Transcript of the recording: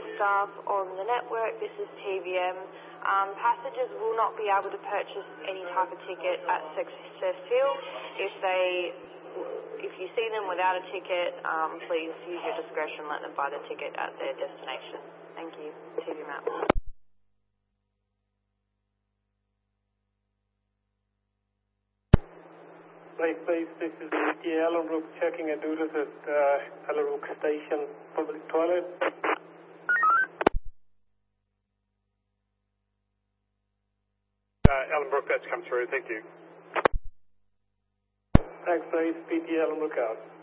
the staff on the network, this is TVM. Passengers will not be able to purchase any type of ticket at Success Hill. If you see them without a ticket, please use your discretion, let them buy the ticket at their destination. Thank you. TV Map. Please, this is the Ellenbrook checking a doodles at Ellenbrook Station public toilet. Ellenbrook, that's come through. Thank you. Thanks, please. PT Ellenbrook out.